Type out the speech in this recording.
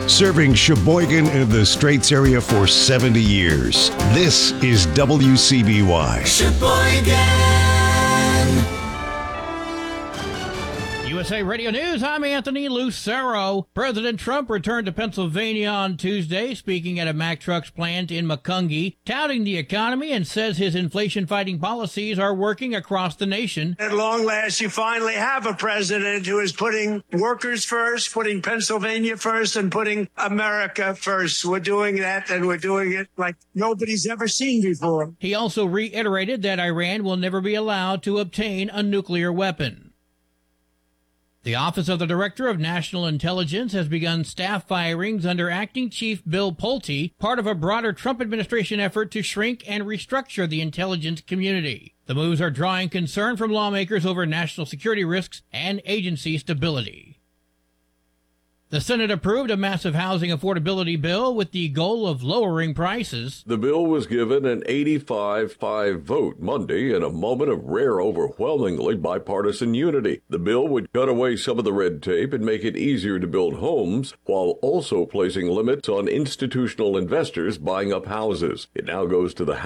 serving Sheboygan and the Straits area for 70 years. This is WCBY. Sheboygan. USA Radio News, I'm Anthony Lucero. President Trump returned to Pennsylvania on Tuesday, speaking at a Mack Trucks plant in Macungie, touting the economy and says his inflation-fighting policies are working across the nation. At long last, you finally have a president who is putting workers first, putting Pennsylvania first, and putting America first. We're doing that, and we're doing it like nobody's ever seen before. He also reiterated that Iran will never be allowed to obtain a nuclear weapon. The Office of the Director of National Intelligence has begun staff firings under Acting Chief Bill Pulte, part of a broader Trump administration effort to shrink and restructure the intelligence community. The moves are drawing concern from lawmakers over national security risks and agency stability. The Senate approved a massive housing affordability bill with the goal of lowering prices. The bill was given an 85-5 vote Monday in a moment of rare, overwhelmingly bipartisan unity. The bill would cut away some of the red tape and make it easier to build homes, while also placing limits on institutional investors buying up houses. It now goes to the